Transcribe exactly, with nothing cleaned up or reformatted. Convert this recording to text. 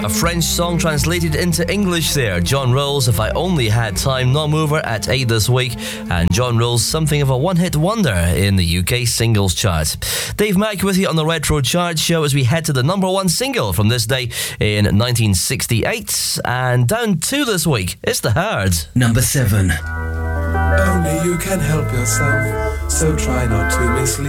French song translated into English there. John Rolls, If I Only Had Time, non-mover at eight this week. And John Rolls, something of a one-hit wonder in the U K singles chart. Dave Mack with you on the Retro Chart Show as we head to the number one single from this day in nineteen sixty-eight. And down two this week, it's The Herd. Number seven. Only you can help yourself, so try not to mislead.